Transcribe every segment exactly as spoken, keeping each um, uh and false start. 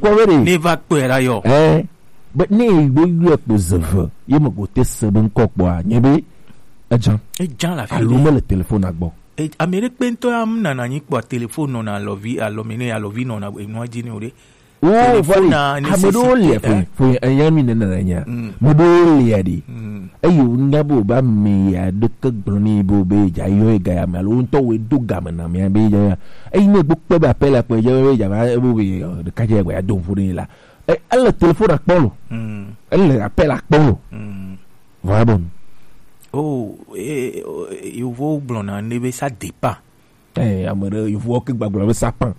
Quoi vrai? Ne va quoi là yo? Eh, but ne bo yu ko zeve. Ye mo ko te se ben kok boa. Nyebe ajan. E jan la fi. Allume le téléphone agbo. E Amérique pento am nana ni kwa téléphone non a lovi a lomene a lovi non a e no jini ore. Oh, voilà. Hamodo le fo fo ayami nana nanya. Modo le adi. Ayo ngabo ba me ya de ke gloni bo be ja yo ga ya malo nto we do ga na me be ja. Ai ne bu pe ba pe la pe ja we ja ba bo be de ka ja ya do fu ni la. E alle téléphone akpolo. Mm. Elle appelle akpolo. Mm. Voilà bon. Oh, eh, il faut blonde, ne ça dépend. Eh, amere, il faut que bagula ça pan.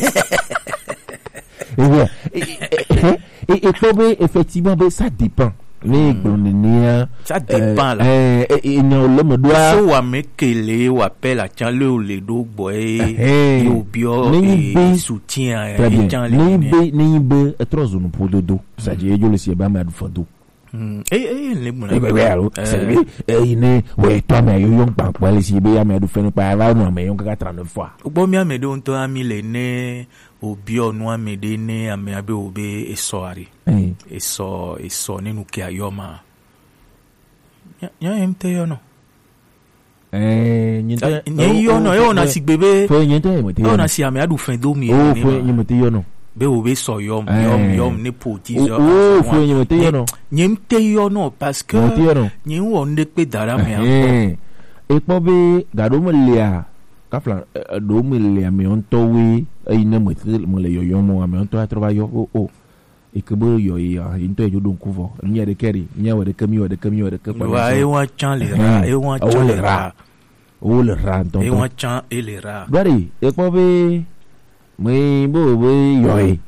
Et bien, et et comme effectivement, ça dépend. Les blondes, ça dépend là. Eh, et non, le me doit. So wa mekele wa appelle à tiens le le do boy. Yo bio et soutien. Très bien. Ni be ni be trois zones pour dodo. Ça dit yo le sieba ma du fando. Eh eh le mon. Eh ben alors, c'est lui. Eh ne, ouais toi mais yo yon pa kwa le sieba ya me du fendo pa va no mais yon ka trente-neuf fois. Bo mi amede on to ami le ne obio no amede ne ame abe obe esoari. Eso eso ne nuke ayoma. Ya ya mte yo no. Eh nyente nye yo no yo na sigbebe. Fo nyente mo te. Yo na si ame adu fen do mi. Oh fo nyente yo no. Be obe so yom yom yom ne poti zo. Oh fo nyente yo no. Nyente yo no parce que nyi won de pe dara me encore. E po be gado mo lia. Kafla do mo lia me on to we ai ne mo mo le yo yo mo me on to atrova yo oh oh. E que bo yo ya into yo don kuvo nya de keri nya wa de kami wa de kami wa de kami wa e wa chan le ra e wa chan le ra o le ra ton e wa chan e le ra bari e ko be me bo bo yo e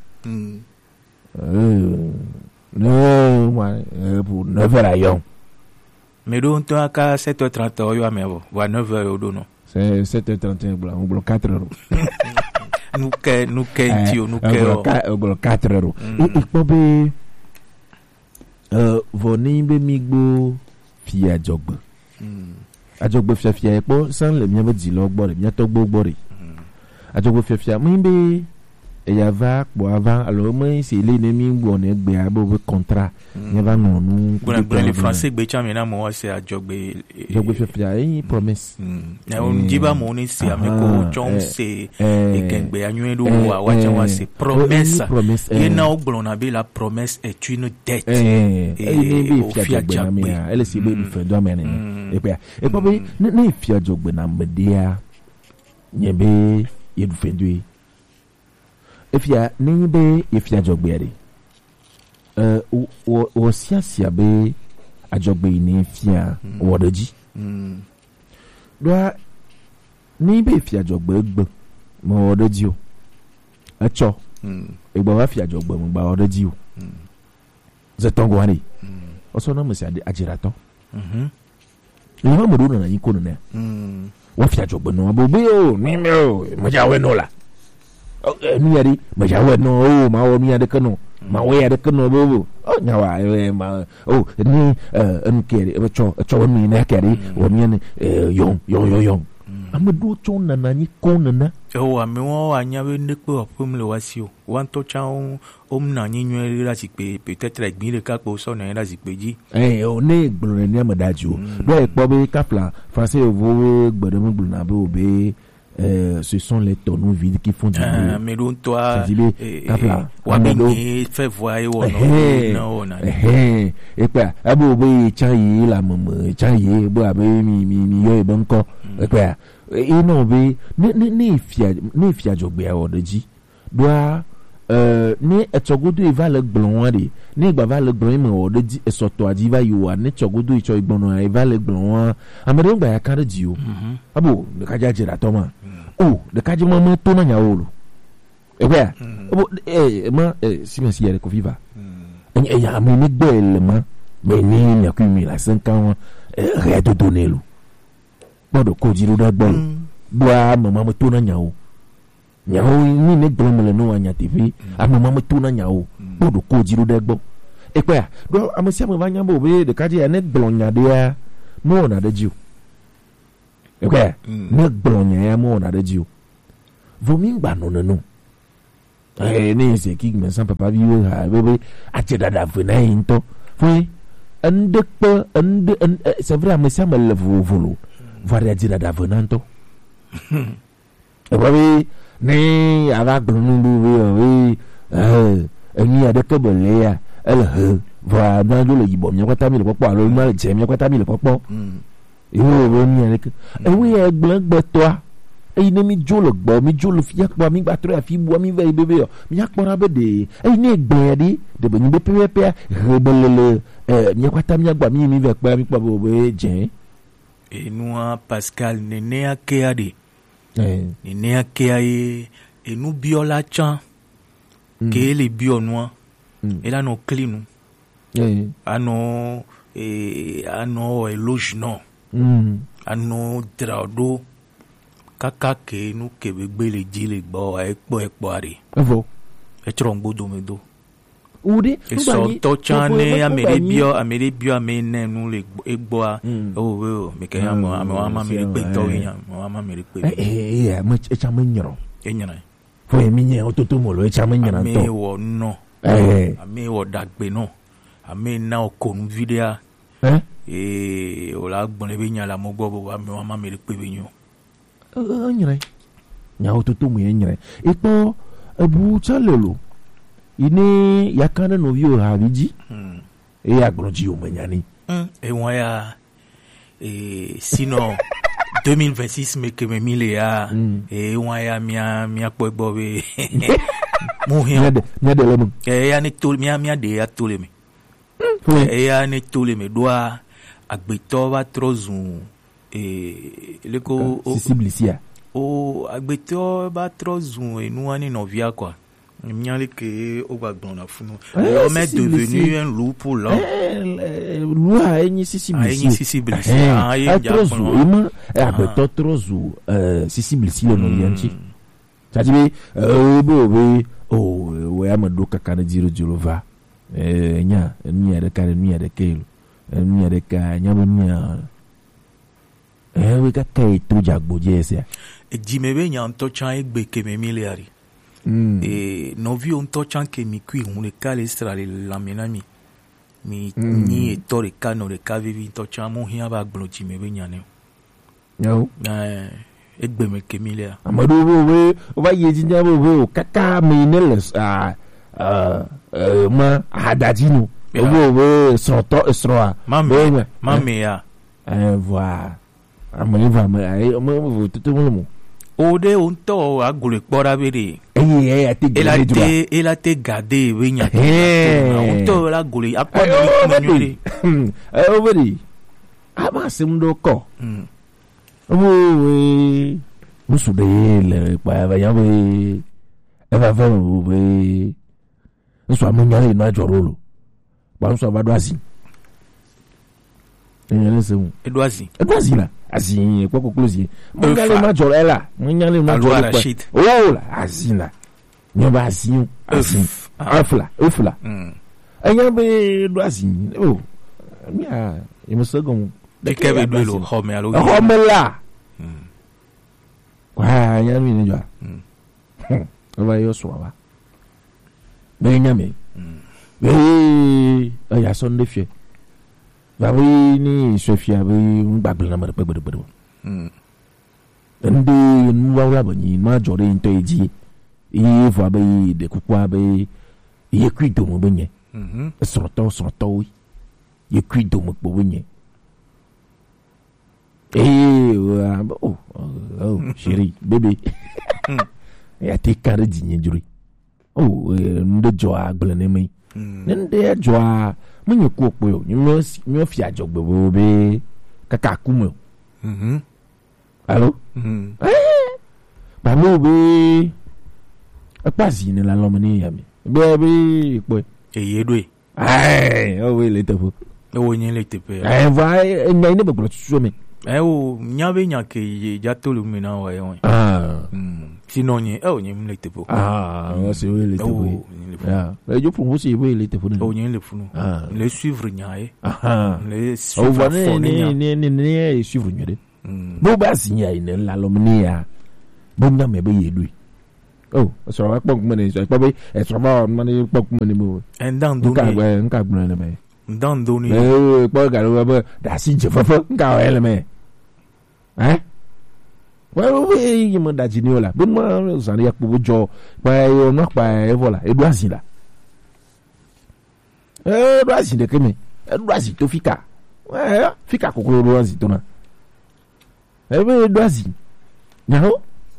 euh no ma pour neuf heures yo me do to aka sept heures trente yo amebo wa neuf heures do no c'est sept heures trente bla on bloque quatre heures. Nous que nous que tio nous que ogolo quatre heures. E ko be euh voni be migbo fi ajogbo. Mm. Ajogbo fi fi e po san le mi be di lo gbo re mi to gbo gbo re. Ajogbo fi fi mi be e ya va po avant alors moi c'est les nemi gbo ne gbe abo be contrat. Ni va non nous. Pour les français gbe cham na mo c'est ajogbo ajogbo fi fi e promesse. Na on dit ba mo ni c'est ameko chon c'est et kengbe anyu do wa wa chan wa c'est promesse. Et na ogbo na be la promesse est une dette. Et au fi ajogbo elle c'est be fait do amene. Et puis et puis ne fi ajogbo na mbedia nyebe ye du fendui. Et puis ne be ye fi ajogbo ere. Euh o o siasia be ajogbo ni fia wo doji. Doa ni be fi ajogbo egbo mo odoji o echo egbo wa fi ajogbo mo gba odoji o ze tongo ani o so na mo si ade ajirato mhm ni ma mo do na yin ko no na mhm wa fi ajogbo no abo be o ni me o mo ja we no la ni yari mo ja we no o ma o ni ade kanu ma we ade kanu bo o nya wa ma o ni eh en kere e cho cho mi na kere o mi ni yong yong yong yong amadu cho na na ni ko na na o ame won anya we ne pe opum le wasi o wan to cha o na ni nyu la si pe peut-être la gbin le ka po so na la si pe ji eh o ne gboro ni amadaji o do e po be kafla français vo gboro mo gboro na be o be Euh, ce sont les tonneaux vides qui font du bruit. Mais donc toi, tu fais voir et puis abo be chayi la maman chayi bo abe mi mi mi yo ben ko et puis et non be ne ne ne fia ne fia jogbe a odeji doa euh ne etsogodo e va le glon ade ne gba va le glon me odeji e soto ajiva yo ne tsogodo e cho igbono e va le glon amere gba ya kan ji o abo de ka jajira to ma oh de ka ji mo mo to na nya olo e gba abo eh ma si me si yere ko viva e ya me ni gbe le ma me ni na ku mi la cinq ans re de donner lo bodo ko ji ro da gbo boa mama mo to na nya o nyawo ni ne glomele no anya T V amama mo to na nyawo bodo ko ji ro da gbo e kwa do amasi am ba nya bo be de ka ji ne glonya de ya mo na de jiu e kwa ne glonya ya mo na de jiu vomi gba no no no eh ne se ki me san papa bi we ha be be a che dada fu na into foi ande pe ande c'est vrai mais ça me le volo va dire dada fu na into e ba bi ne aga gbonu bu we eh eni ade ke bele ya el he va na lo le yibo mi kwata mi le popo alo ma le je mi kwata mi le popo iwo wo ni ade ke e we e gblegbe to a e ni mi jo lo gbo mi jo lo fi yakpo mi gba tro ya fi bu mi ve bebe yo mi yakpo ra be de e ni egbe de de be ni be pe pe rebelele eh mi kwata mi gba mi mi ve pe mi pa bo be je e noa Pascal nene ake ade eh nene ake ai e nu biola chan ke le bio noa e la no clean eh ano e ano eloge no mm ano drado kaka ke nu ke be le ji le gbo e po e po are evo e trongo do me do ude e so to chane amere bio amere bio amene nu le egbo a o we o me ke amo amo ama me pe to yin amo ama me pe eh eh ma e chama nyoro e nyana foi mi nye ototo mo lo e chama nyana to me wo no eh ame wo dagbe no ame na okonu video eh e o la gbon le be nyala mo gbo bo ame ama me pe be nyu eh nyere nya ototo mo nyere e po ebu chalelo ini yakana no vio habiji mm. e agronji o manyani mm. e won ya e sino deux mille vingt-six me ke me mille ya mm. e won ya mia mia po gbo be mo hin de mia de lemu e ya ni to mia mia de ya to le me e ya ni to le me doa agbeto ba trozun e le ko sensibilisia o agbeto ba trozun e nu ani no via quoi Miale que au Gabon na funu. L'homme est devenu un loup pour l'homme. Loup a une sensibilité. Ah, il y a trop zoom. Et après tout trop zoom. Sensibilité le nom yanchi. Ça dit euh bon oh ouais amado kakana diro diro va. Eh nya nya de kare nya de kelo. Nya de ka nya nya. Eh we ka kai to jagbo jese. E jimebe nya nto chan egbe ke me miliari. Mm. Et nos vies ont touché que mi cui on le cale extra la menami mi mm. ni to le cano le cave vi touché mon hia ba blochi me be nyane yo eh egbe me ke mi le amado we o ba ye jinja bo we o kaka me ne le ah euh ma hadadino o we so to esroa mame mame ya eh voilà amani va me ai mo tout le monde ode onto agule kpora bere eh eh ati el ate el ate gade we nya onto la gule akwa ni nyure eh obedi ama simdo ko mm o we musu de le pa ba ya we e ba fa o we nso amanya le no ajorolo ba nso ba do asi enyele se mu edwazi edwazi la asi koko close mongale majorela mongale majorela oh la asina nyoba asi asi afla afla mm anya be edwazi oh mia imusogo de kebe duelo home alo home la mm wa nya mi njo mm ba yo so ba be nya me mm be aya son de fie ba wi ni Sofia bi ngbagbele na ma pe gbedo gbedo mm ndi nwa wala bani ma jore into eji yi fo abai de kukwa abai ye kwido mo benye mhm soroto soroto wi ye kwido mo po benye eh oh oh chérie bébé ya te kare jinye juri oh ndo jo agbele ne mi nde jo a munye ku opo yo nyo nyo fi ajogbe bo be kaka kumo mhm allo mhm eh ba mo be apazi ni la lo ni ya mi be be po eye do eh o we le tefo o wo yin le tepe eh va nya ni be gbo tuso mi eh o nya be nya ke ye ja to lu mi na wa yon ah mm sinon yin eh o yin le tepo ah o se we le tepo ah e jo pour aussi we le tepo o yin le funu le suivre nya e ah le suivre fo ni ni ni ni suivre nya de bo ba si nya ina la lo mi ya bo nya me be ye lui oh so wa pok money so pa be e so ba money pok money mo en dan do nka ni gbe nka gbon le me dan do ni eh pa ga lo ba da si je fa fa nka wa le me eh wa we yi mo da ji ni ola bo mo san ya po jo pa yo no pa e vola e do asin la eh do asin de kemi e do asin to fika eh fika kokoro do asin to na e be do asin no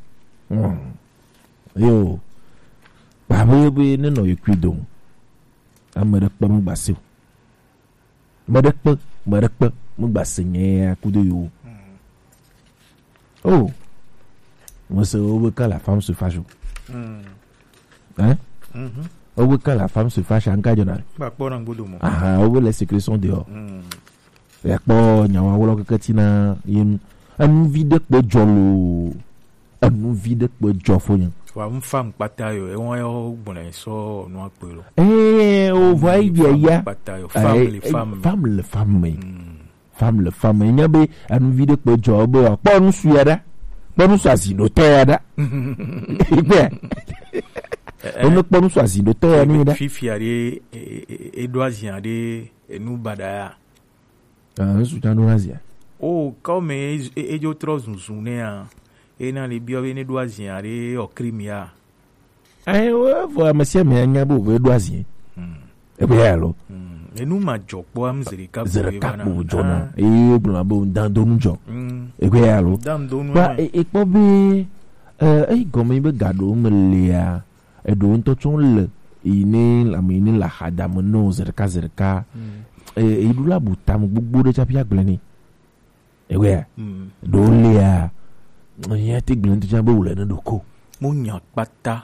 yo babo be ne no yekwido amere pa mu gbase mede pa mede pa mu gbase nye akudo yo oh moi c'est au quand la femme se fâche hein au quand la femme se fâche en cas de nal ba po na ngodo mo ah au les sécrétions dehors ya po nyawa wolo kakatina yin anu vide po jolo anu vide po jofo yin wa un femme pata yo e won yo gbon e so no apero eh o vai dia ya pata yo femme les femmes femme le femme femme le femme nya be anu vide po jobo po nu suada po nu swasi do toada ipe onu po nu swasi do toya ni da fifi ari e doazien ari enu badaya ah su tanu azia oh comme e jo trozunzune a e na le bio ne doazien ari o crimia ai wo vo amasia me anya bo bo doazien e be yalo enu ma jopo am zerika zerika bo jona e bla bo dan do njo e be yalo dan do nu ba e po be eh ai gomi be gado melia e do nto tun le ini la mini la hada mo no zerika zerika e e du la buta mo gbogbo de chapi agbele ni e we do le a ya ti gbele to jambo wule na doko mo nya pata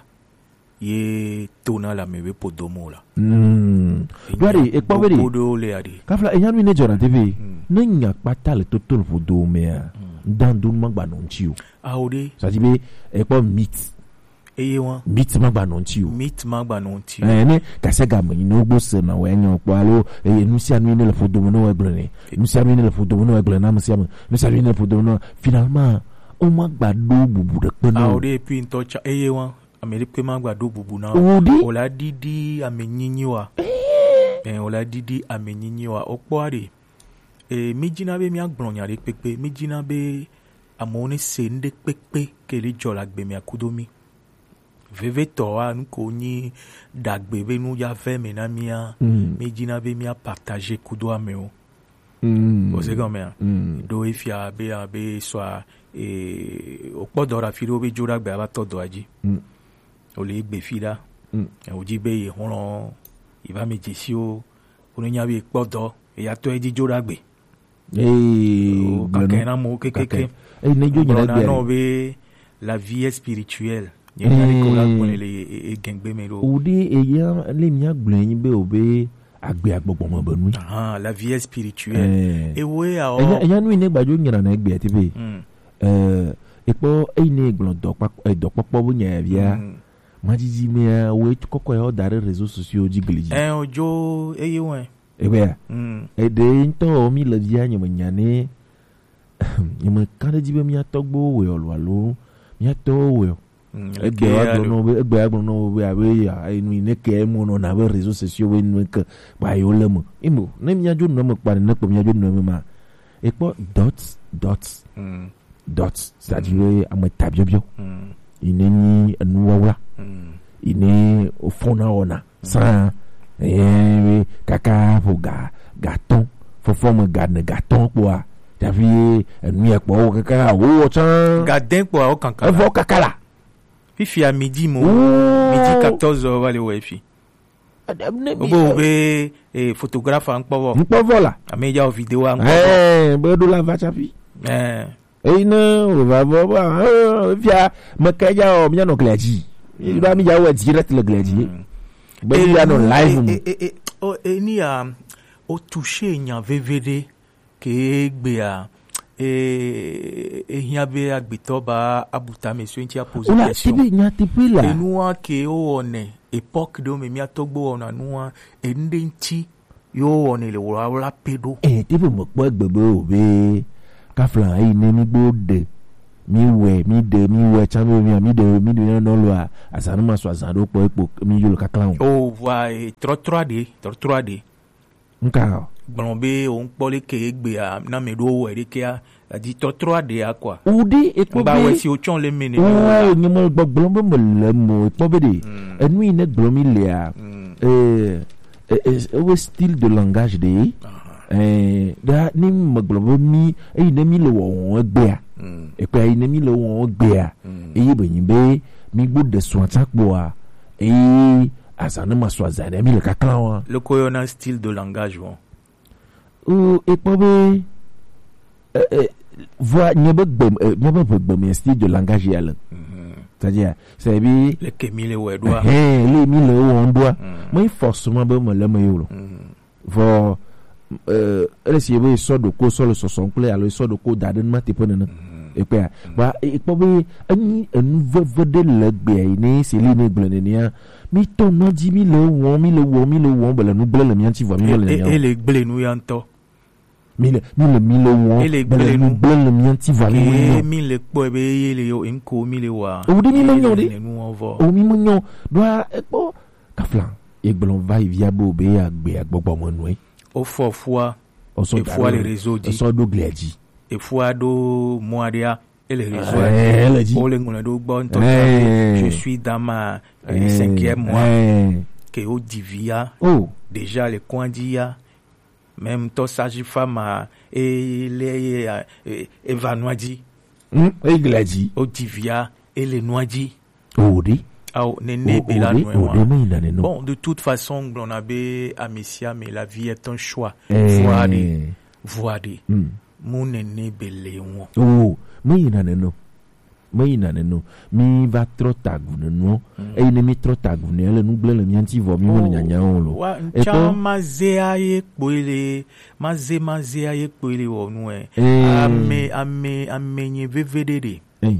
ye tona la mewe podomo la mm dwari e po beri podo le adi kafla e yanu ni jora tv no nya pata le to to podo me a dan dun magba no nchi o aode sa ti be e po meat eye won meat magba no nchi o meat magba no nchi eh ni kasega mo no gbo se na we nya opo alo e nu si anu ni le podo mo no egbele ni nu si anu ni le podo mo no egbele na mo si anu nu si anu ni le podo no finalement o magba do bubu de pe no aode puis nto cha eye won Amerique magba do bubu na o la didi amenyinyiwa eh o la didi amenyinyiwa opo ari e mijina be mi agbon nya re pepe mijina be amone sende pepe kele jola gbe mi akudomi veve to a nu ko ni dagbe be nu ya ve me na mia mijina be mi a partager kudo ameo mm o se comme do ifia be a be so e opo do ra firo be jora gbe aba to do aji o le gbe fida e o ji be ye horan iba meji si o onu nya be podo e ya to e ji jora gbe eh kakena mo kekeke e ne jo nyana gbe no be la vie spirituelle ye na ko la ko le e gengbe me ro o de e ya le mi agblen yin be o be agbe agbogbo mo banu ah la vie spirituelle e we a o e ya nu ni gbajo nyana na egbe ti be eh epo e ni egbon do pa do popo bu nya bia majiji me we kokko e o dare réseaux sociaux ji gliji eh ojo eye won e be e de nto mi le dia nyi mo nyane ni mo kan ji be mi atogbo we olu alo mi ato we egbe agbo no be egbe agbo no be abe ya inu ni ke mo no na be réseaux sociaux we nu ke ba yo le mo imo na mi ajo no mo pa ne ko mi ajo no me ma e po dot dot dot c'est-à-dire a mo tabiobio ineni anuwa ini ofona ona sa eh kaka foga gaton fo forme garde gaton quoi Davi enu e po kaka o chan gadin po o kankan vo kakala fifi à midi mo midi quatorze heures va le wifi obo be e photographe en povo en povo la ameja o video en eh be do la va chapi eh e no va va via makaja o mi no glaji il va mi ja o direct le glaji be ya no live e o eni a o toucher nya vvd ke gbe a e ehia be agbito ba abuta monsieur ntia poser question ola tibi nya tibi la enua ke o one époque do me mi atogbo ona nua ende nti yo one le wora pedo eh tibi mo po gbegbe o be kafla yi ni ni gbode mi we mi de mi we chambe mi mi de mi de no lo a asanu ma so azando po epo mi yo lo kakla on o wa tro tro de tro tro de nka gbon be o npo le ke gbe a na me do we de ke a di tro tro de a kwa udi epo ba we be si o chon le mene o ni mo gbogbo mo mo le mo epo be de enu ine gblo mi le a eh eh style de langage de eh da ni mo gblo mi e ine mi le wo gbe a e pe ine mi le wo gbe a e yi be yin be mi gbode so atakpo a e asanu ma so azane mi le kakla wa le ko na style de langage won o epo be eh voix nyebe gbem nyebe gbem style de langage ya le c'est-à-dire c'est bi le kemi le we doa eh le mi le wo doa mo forcément be mo le mo yo vo euh ele si be so do ko so le so son kle alo so do ko daden ma te pone na e pe ba e po be ani en ve de le gbe ni se li ni gble ni a mi to no di mi le wo mi le wo mi le wo be le nu gble le mi anti vo mi le e le gble nu yanto mi le mi le mi le wo be le nu gble le mi anti vo mi mi le po be ye le yo enko mi le wa o di mi mo nyo de o o mi mo nyo do e po ka flan e gblon va i via bo be agbe agbogbo mo nu e o fo fois o so fois les réseaux dit so do gleji e fois do moadia et les réseaux elle dit o le ngona do bon to je suis dans ma cinquième mois que o divia oh déjà les kwandia même to sage femme et les evanoadi hum e gleji o divia et les noadi oh di ah nene bela no bon de toute façon on avait amicia mais la vie est un choix voir des voir des mon nene belé won oh mais ina no mais ina no mi va trop tagu no e ina mi trop tagu ne le nu ble le mi anti vo mi mo nyanya on lo e ko ma ze aye poile ma ze ma ze aye poile wo nu e ame ame ame nye vvdd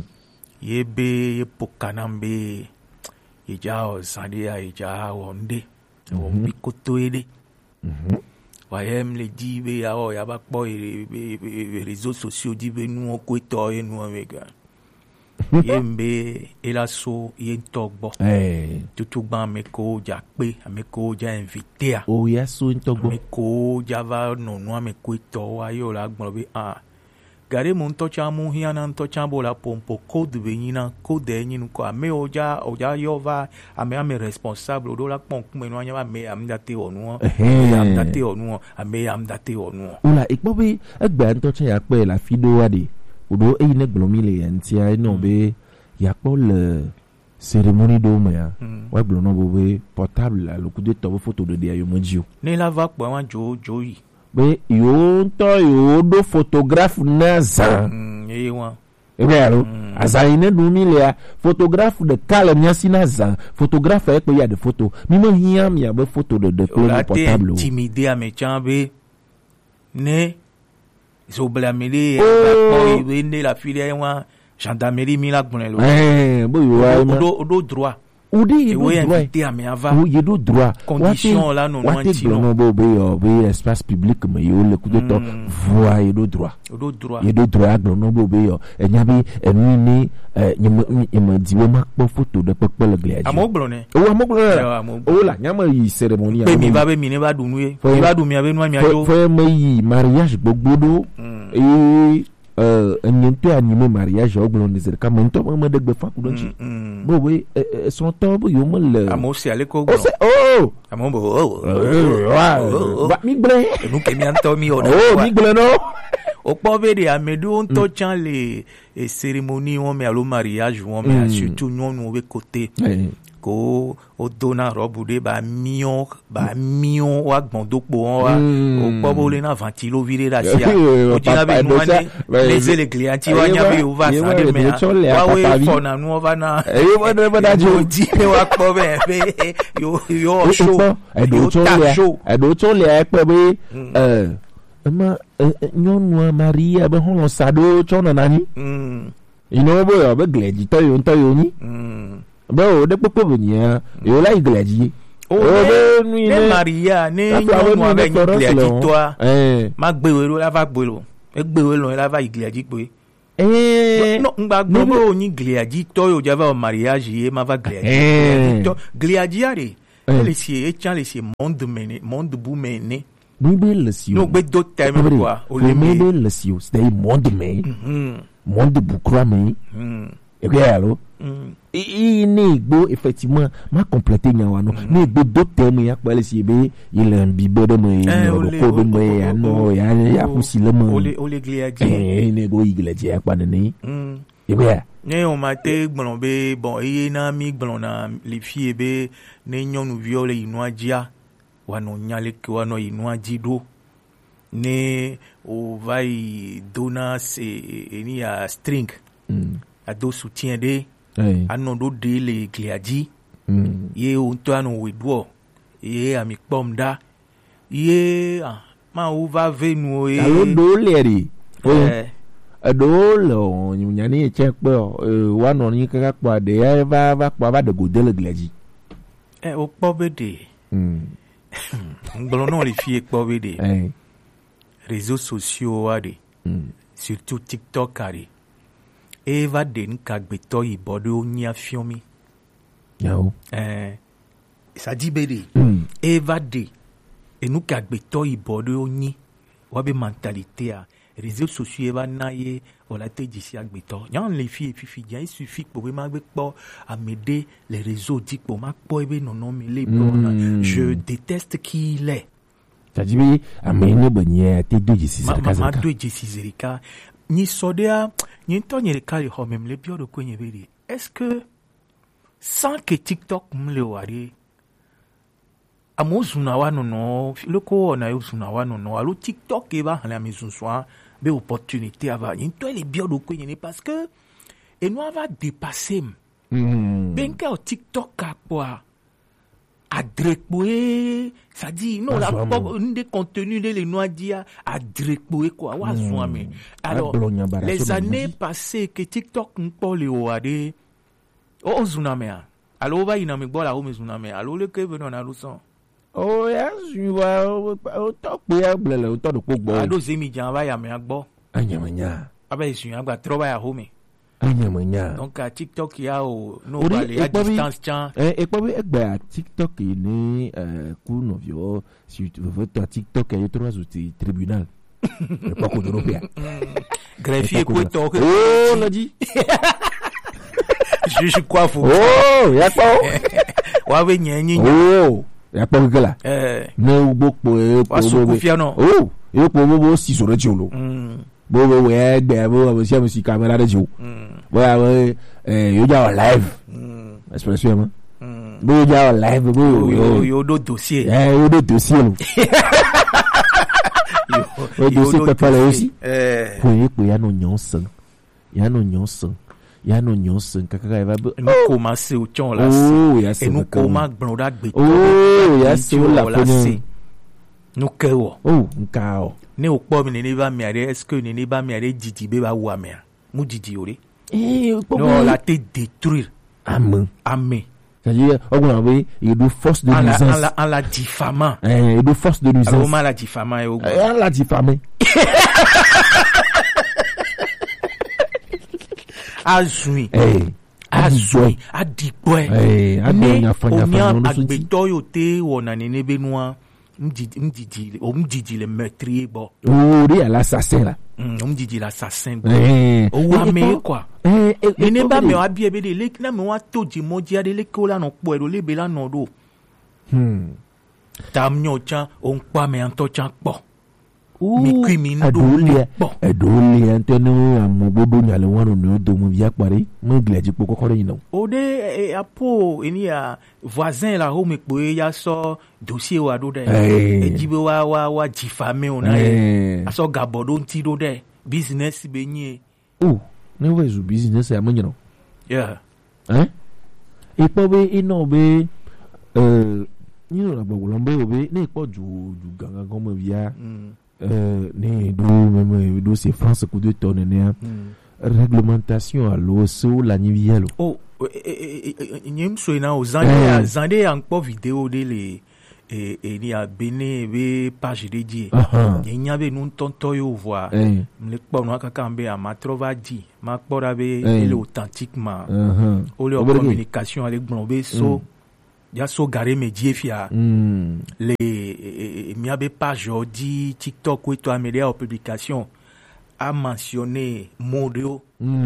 yebe yepokanambe ijao sandia ijao onde o bikoto ede mhm wayem le dibe ya o ya ba po les réseaux sociaux dibe nu o ko to e nu amega yembe elaso yentogbo eh tutugba meko ja pe ameko ja invité a o ya so ntogbo meko java no nu ameko to wa yo la gbon be ah gare mon to chamu hiana to chambo la pompo code benina code nyinu ko ame oja oja yova ame ame responsable do la pon kume no anya me am date onu am date onu ame am date onu ola ikpobe egba nto cha ya pe la fido ade odo e ne gblomi le antia no be ya po le cérémonie do ma wa gblo no bo be portable la lo ku de to photo de dia yo moji o ne la va po wan jo joyi be yo nto yo do photographe na za mm e wa e be alo aza ine do mi le photographe de kala nya sina za photographe e pe ya de photo mi mo hiam ya be photo de de portable o timide a me chambe ne so blamele ba po ine la fille wa gendarmerie mi la gbon lo eh bo yo wa do do droit udi e we invité a me ava o yedo droit condition là non non ti no bo be yo be espace public me yo le coup de to voix yedo droit yedo droit yedo droit no bo be yo enya bi emi ni e ma di we ma po photo de pepe le gladi amoglo ne o amoglo o la nya ma yi cérémonie pe mi ba be mi ne ba dunu e mi ba du mi ave nu mi ajo fo me yi mariage gbogbo do e euh nyente animé mariage oglon des ka monto ma de gbe fa ku donchi bo we son to bo yo mo le amo se ale ko oh amo bo oh ba mi gble nu ke mi anto mi o oh mi gble no o po be de amedu on to chan le cérémonie on me alo mariage on me surtout nous nous we côté ko o dona robu de ba mion ba mion wa gbondopo wa o pobo le na ventilo vire la sia o dina be no ane les les clients ti wa nya be o va sa de me wa we for na no va na e wo de ba da jo di wa po be be yo yo show e do to le e do to le e pe be eh ma nyonu Maria be hon sado chona nani mm ino bo yo be gledi to yo to yo ni mm bo de popo bunya yo la igleji o be ne Maria ne nyonu abe igleji to a ma gbewe lo la va gbelo e gbewe lo la va igleji pe eh no ngba gbo ni gliaji to yo java mariage e ma va gliaji to gliaji are le si e chan le si monde mene monde bu mene Maybe les no be do time quoi o le maybe les you stay monde me monde bu croix me et bien alors et ne gbo effectivement ma compléter nyawa no ne gbo do terme ya pa le si be il un bibe de me ko de me ya no ya ya kusi le mo o le o le gliaji eh ne go igleji ya pa de ni et bien ne on ma te gbon be bon e na mi gbon na les filles be ne nyonu viole inoajia wano nyale ki wano inoaji do ne o vai dona se eni a string a do soutien de ano do de le gliaji ye o to ano wedwo ye ami pomda ye ma o va venu e alo do leri eh do lo nyani e che pe wano ni kaka pa de va va pa va de go de le gliaji eh o pobede Ngbolo non les filles pobede réseaux sociaux ade surtout TikTok ade eva den kagbeto ibodo onya fiomi yawo eh ça dit bede eva de enu kagbeto ibodo onyi wabe mentalité a réseaux sociaux eva naye wala te disi agbeto yan les filles fifi dia il suffit pour ma gbe po amede les réseaux dit pour ma po ebe nono mi le bon je déteste qui il est ça dit bi amene bonye te do disi zerika ma do disi zerika ni sodea ni to ni le kali ho même le bio de ko ni bedi est-ce que sans que TikTok me le wari amozuna wa nono le ko na yo zuna wa nono alo TikTok e ba hala mi sunsoa be opportunité ava ni to le bio de ko ni parce que et nous va dépasser ben ka o TikTok ka quoi adrekpoe ça dit non la pop des contenus de les noix dia adrekpoe quoi wa zoame alors les années passées que TikTok n'po le wade o zuname alors va ina me bola o me zuname alors le que venon na luson oh ya juwa o to pe ya blele o to do pogbo ado zemi jan va ya me agbo anyamanya aba isu agba troba ya home anyamanya donc à TikTok ya o no vale à distance chan eh e po be egba à TikTok ni euh ku no vio si tu veux ta TikTok e trois outils tribunal e pa ko do pia greffier ko to oh l'a dit je je quoi faut oh ya pa wa we nyenyi oh ya pa ko la eh ne ugbo po e po bo oh e po bo bo si so re jolo bo bo we egbe bo bo si am si camera de jo bo ya we eh yo ja live expression bo yo ja live bo yo yo do dossier eh yo do dossier yo dossier pe pa le aussi eh po e po ya no nyonsan ya no nyonsan ya no nyonsan kaka va no commencer au chon là et nous comment blonda gbe oh ya so la pone no kewo oh nkao ne o po mi ni ba mi are est-ce que ni ba mi are didi be ba wa me mu didi ore eh no la te détruire amen amen c'est-à-dire on oui il do force de nuisance en la en la diffamant eh il do force de nuisance alors la diffamant et on la diffamé azui eh azui adipwe eh adonya fanya fanya no so agbeto yo te wona ni nebenua mdidi mdidi o mdidi le meurtrier bo oh ri l'assassin là o mdidi l'assassin eh o wa me quoi eh e ne ba me wa bi ebe de le na me wa toji moji ade le ko la no po e le be la no do hmm tam nyo chan o npa me anto chan po mi criminal do le e do le anteno amobodo nyale wonu no do mu bia pare mo gleji po kokoro yin no o de apo eni a voisin la ho me po ya so dossier wa do de e jibe wa wa wa diffamer ona e aso gabodo nti do de business be nyi oh ne we zu business ya manyo yeah eh e po be ino be euh ni no la bo lo be obe ne po ju ju gangan ko mo bia euh ni do même do c'est France coup de tonne ne réglementation à l'eau so la nivielo oh nyem so na o zande zande en po vidéo de les et et ni a béné be page dédiée il y avait nous tonto yo voir le pas nous ka be a ma trova dit ma pora be il est authentiquement au lieu communication avec blombe so ya so garé médié fia les mi a be page dit TikTok ou toi média publication a mentionné modo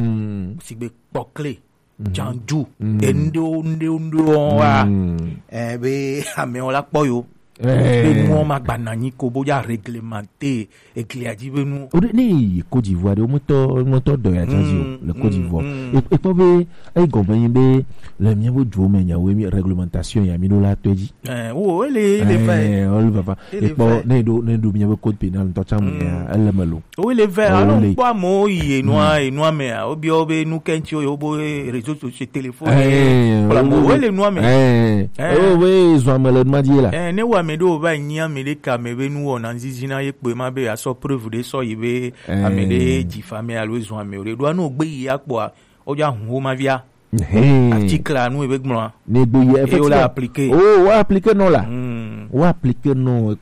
si be poclé Jandu, endo endo endo wa, eh be ame on la poyo. Be mo ma banani ko boya réglementé et qu'il a dit be nous. O ni Côte d'Ivoire, o moto moto do ya janji le Côte d'Ivoire. Et pas be ay compagnie be le mien bo jo me nya we mi réglementation ya mi do la toji. Eh o ele ele fait. On le va pas. Et pas ne do ne do mien bo code pénal to cham ya elle malo. O ele fait alors pas mo y noa et noa me o bi o be nu kenti o bo réseaux sociaux téléphone. Voilà mo ele noa me. Eh. Oh we zo amele ma di la. Eh ne wa me do ba nya me de ka me be nu ona nzizina ye pe ma be aso preuve de so yibe amele difamé a lo zo ame o do no gbe yi apo o ja hu ma via. Article à nous avec moi. Et on l'a appliqué. Oh, on a appliqué non là. On a appliqué non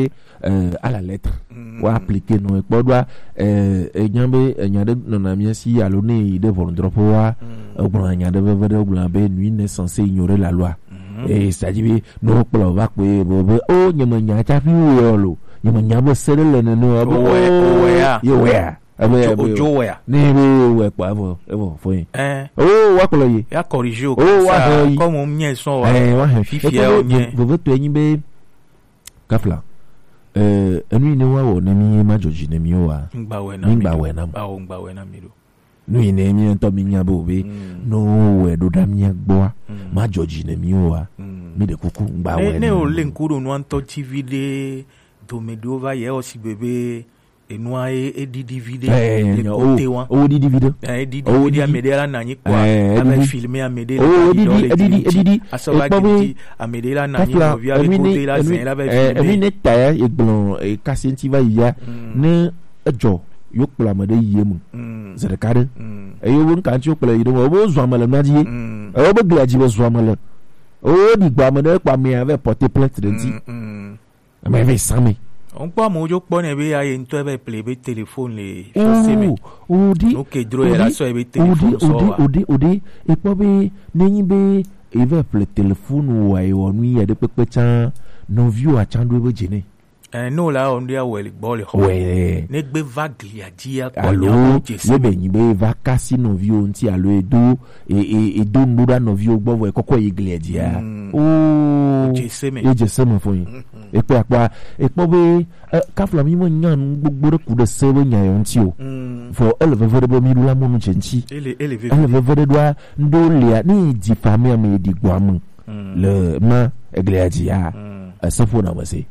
à la lettre. On a appliqué non. On doit et nyambe nyade non amia si à l'onnée de volontaire pour voir. On doit nyade vevede on doit be nuit n'est censé ignorer la loi. Et ça dit non pour va quoi oh nyama nyata fi wo nyama nyaba sele le no. Oh yeah. Yo yeah. Ojo ya ni be we pa vo evo fo yin eh oh wa ko yi ya corriger o ça comme on mien son wa eh wa fifi o yen vo vo to yin be kafla eh enu ni wa wo na mi ma joji na mi wa ngba we na ngba we na ba o ngba we na mi do nu yin na mi to mi nya bo be no we do da mi gbo ma joji na mi wa mi de kuku ngba we ne o le nkuro no anto tv de do medova ye o si bebe et noa et di divide les côtés wa oh di divide eh di divide a mede la nani kwa avec filmer a mede oh di di di di asoba di a mede la nani ko via le côté la c'est la eh mi ne ta e blon e kasenti va ya ne ejo yo kula mede yemu zerkade e yo won kan ti yo kula yido wo zo amala na di e wo glaji wo zo amala oh di gba mede pa mi ave porter plainte de di mais ve sami on peut mojo pone be aye nto be plebe téléphone le faseme o di o ke dro era so be téléphone so wa o di o di e po be neyin be e be ple téléphone wa e wonu ya de pepe chan no view a chan do be jene eh no la on dia wel gbo le ho ne gbe vague ya dia ko alo ye be yin be vacancy no view nti alo edo e e e do ndura no view gbo we kokko igle dia o jeseme e jeseme fo yin e pe apa e po be kafla mi mo nyan gbogbo re ku de se we nyan yon ti o for eleve vere bo mi rula mo nu chenchi ele eleve eleve vere do ndo lia ni di famia me di gwamu le ma igle dia asafo na wase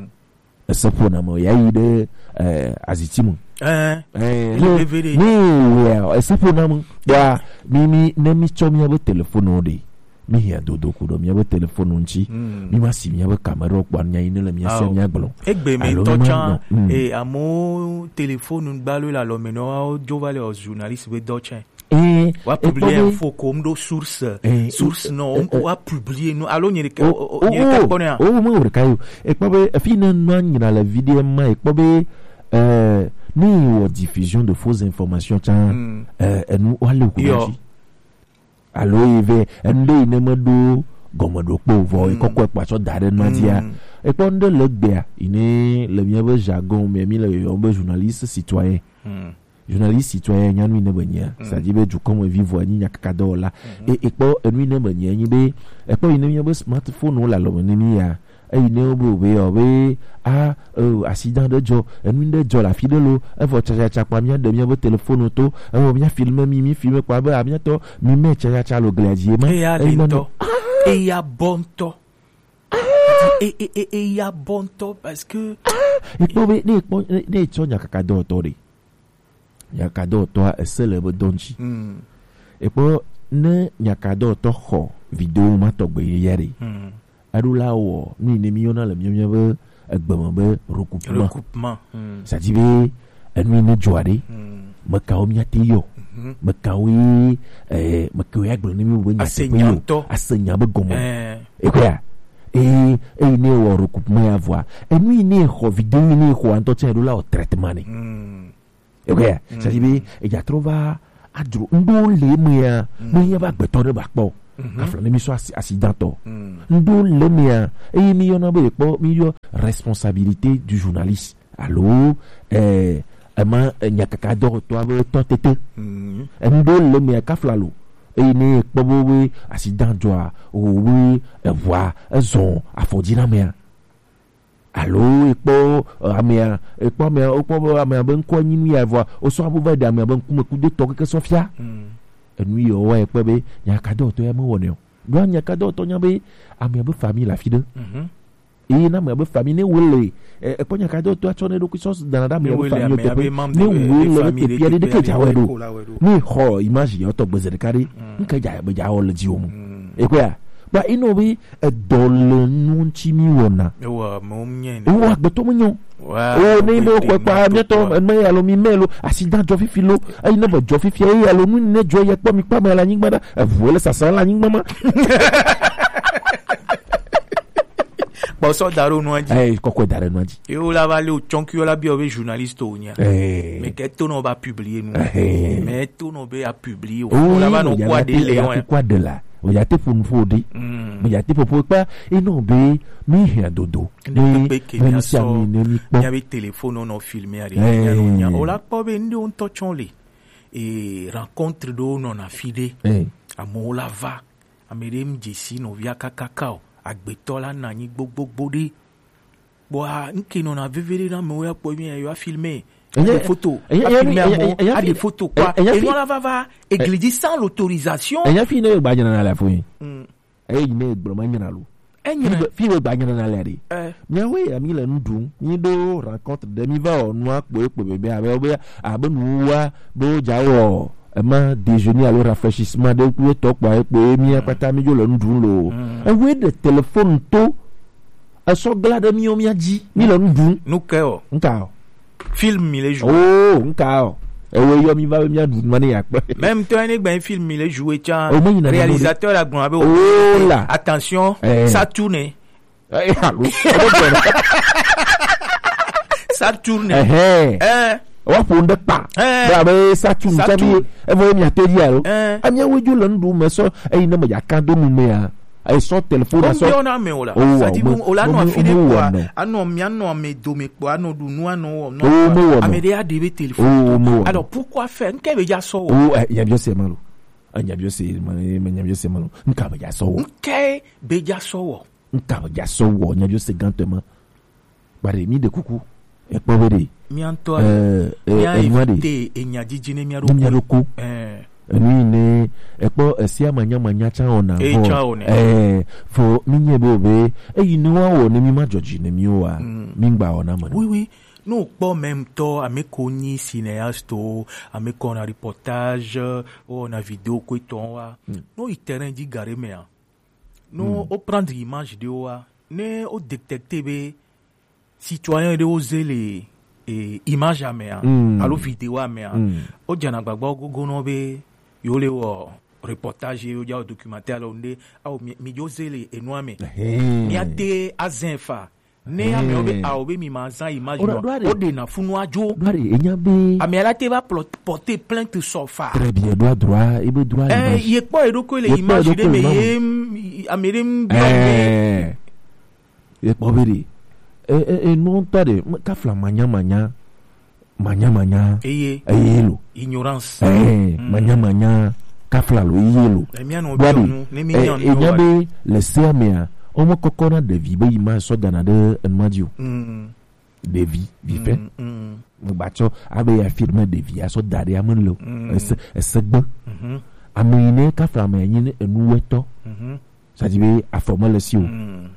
sapo na mo yayi de eh azitimu eh eh ni ni sapo na mo ya mi mi na mi chomi abo telephone de mi ya dodo ku do mi abo telephone nchi mi ma si mi abo camera kwa nya ine le mi ase nya gbolo egbe mi to chan e amo telephone ngbalu la lo meno jo vale os journaliste we do chan eh wa publier info comme do source source no on wa publier no alo nyere ke nyere ka ponia oh mo re kayo e pa be fina no nyina la vidéo ma e pa be euh ni o diffusion de fausses informations chan euh nous wale ku ji alo ive ende ine mado gomodo po vo e kokko pa so dare na dia e pa ndo le gbe ine le mien be jargon mais mi le yo be journaliste citoyen journaliste citoyen nyanu ne banya c'est-à-dire be du comme vivre ni nyakado la et et po enu ne banya ni be e po ine mi be smartphone la lo ne mi ya e ine obo be o be ah oh accident de jo enu de jo la fidelo e vo cha cha kwa mi de mi be téléphone to e vo mi filmer mi mi filmer kwa be abiento mi me cha cha lo gladier ma e ya lento e ya bonto e e e e ya bonto parce que e po be ne po ne cho nyakado to de nyakado to a célèbre donchi mm. et po ne nyakado to ho vidéo ma to gbe yere mm. adula wo ni ne mi yona le mi mi be egbemo be recoupement recoupement mm. ça dit be enu ne joade mm. me ka o mi ate yo mm-hmm. me ka wi eh me ka ya gbe ni mi wo nya asenyanto asenya be gomo eh e ko ya et et il n'est au recoupement à voir et nous il n'est au vidéo il n'est au entretien de là au traitement ni et ouais ça dit il y a trouvé adro ndo le mia no ya ba gbeto de ba po afla ne mi so accident ndo le mia et mi yo na be po mi yo responsabilité du journaliste allô eh ama nyakaka do to ave to tete ndo le mia kafla lo et ne po we accident joa o we voix zon afodina mia allô epo amia epo amia epo amia ben ko nyinu ya voix o so abu va de amia ben kuma ku de to ke sofia enu yo wa epo be nyaka do to ya mo woni o do nyaka do to nya be amia be famille la fide e na me be famille ne wele epo nyaka do to achone do ku so dans la me be famille to be ne wele te pia de ke jawe do ni ho image yo to bezer kari nka ja be ja o le ji o mu e ko ya ba inobi edole nunchi miwona wa momnye wa gbeto munyo o ne bo kwa kwa meto me alo mi melo accident jo fifilo ai ne bo jo fifi ai alo nu ne jo ye pa mi pa me la nyingba voile ça ça la nyingba ma ba so daro no aji eh kokko daro no aji e o la vale o chonki o la bi o be journaliste o nya mais que to no ba publier nous mais to no be a publier o la va no quoi de léon quoi de là o ya te fun fodi mais ya te popo pa e no be mi hia dodo be me si ami ne mi po ya be téléphone no filmer ari nya o la po be ndi on to chonle e rencontre do no na fide amo la va amerem jesi no via kakakao agbetola na nyi gbogbogbo de bo a nke no na vevere na me ya po mi ya filmer des photos, a des photos quoi. Et on la va va église sans l'autorisation. Et y a fini au bagna na la fouille. Eh il met bromanya na lu. Eh fi au bagna na la ri. Nya we ami la ndu, ni do rencontre demi va on noa po po bebe ave obe abenu wa bo jawo. Ma déjeuner à le rafraîchissement de pou to pa po mi apata mi jo la ndu lo. E we de téléphone to. A so glade mi o mi aji, mi la ndu. Nou ke o. Nka. Film il est joué. Oh, nka. E we yo mi va mi adu mani yak. Même toi ni ben film il est joué tiens. Réalisateur la grand avec oh là. Attention, eh. Ça tourne. Eh allô. Ça tourne. Eh. Eh. Wa fonde pa. Ba be ça tourne ça bi e mo mi ateli alo. Amia we ju landu me so e na me yakando mu me a. Ai so téléphone so on a me ola ça dit bon ola no afile quoi ano mi ano me do me quoi ano du no ano no amede a debe téléphone alors pourquoi faire nke be ja so oh ya bio se malo anya bio se me nya bio se malo nka be ja so nke be ja so nka be ja so wo nya bio se gantement bare mi de kuku e povere mi anto euh e e nya jijine mi aroko eh lui ne ekpo esia manya manya cha ona ho eh fo minye bobe e you know wo ne mi ma George ne mi o a mi ngba ona mo oui oui nous pas même temps à me koni cinéaste à me kon reportage on a vidéo ko ton wa no terrain di gare me no o prendre image de wa ne o détecter be citoyen de oser les et image à me allo vidéo à me o jana gbagba gogo no be yo le wo reportage yo ja documentaire onde au mi jozele enwame mi ate azenfa ne ame obe a obe mi manza image no o de na funu ajo dware enyabe ame ala te va porter plainte sofa très bien droit droit e be droit eh ye po e ko le image de me ye amerem bien e po beri e e non tade ka flamanya manya manya manya eye eyelo ignorance eh mm. manya manya kafla lo yelo body e nyabe le semia o mo kokona de vie be ima so gana de enmadio mm de vie vivre mo bacho abe affirmer de vie so dade amonlo es esegbe mhm amine kafla ma yin enu weto mhm ça dit be aformer le sio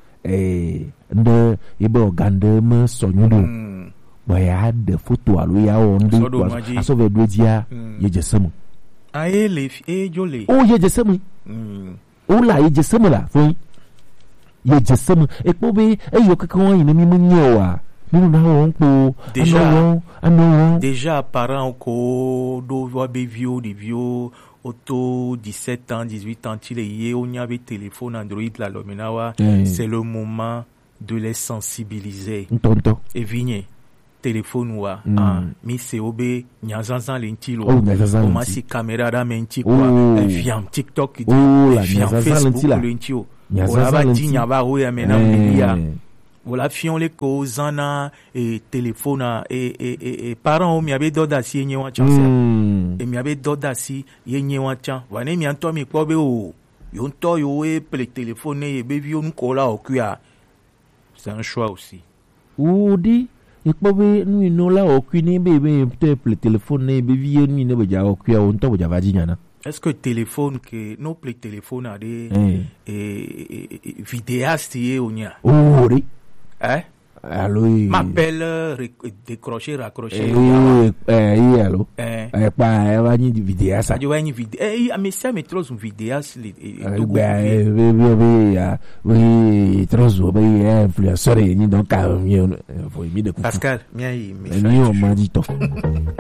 eh nde ibe ogande me sonyudo boya de photo alo ya onde aso ve dodia ye jesemu aye le e jole o ye jesemu mm o la ye jesemu la fo ye jesemu e po be e yo kakon yin mi munyo wa nínú na won po déjà ano déjà parents ko do wa be vio de vio auto dix-sept ans, dix-huit ans, il y a un téléphone Android là, l'ominawa, Mm. c'est le moment de les sensibiliser. Tonto. Et vigné, téléphone wa, Mm. ah, mi c'est obé, nyazanzan lentilo, Oh, nyazanzan comment lenti. si caméra da menti Oh. quoi, et via TikTok, Oh, la et via nyazanzan Facebook lenti là. lentio. Nyazanzan Voilà, ba lenti. di nyaba ou ya mena Eh. mbiya. Voilà, fion les causana et téléphone et et et et parents mi abe doda si enye wan chance. Mm. Et mi abe doda si enye wan chan. Wane mi anto mi kwa be o. Yo nto yo e ple téléphone e be vi on kola okuya. C'est un choix aussi. Udi ikpobe nu inola okuni bebe te ple telephone be vie nu ne beja okuya onto beja vajinyana. Est-ce que téléphone que no ple téléphone a des Eh. et vidéaste ye onya. Uri. Hein? Allo. M'appelle décrocher raccrocher. Eh eh allo. Eh. Eh pa e vani video sa. Ajo wani video. Eh, a me se me trouve un vidéaste le Be be be be ya we trozo be influenceur ni donc a mi foi mi de Pascal, mi ai mi o ma di to.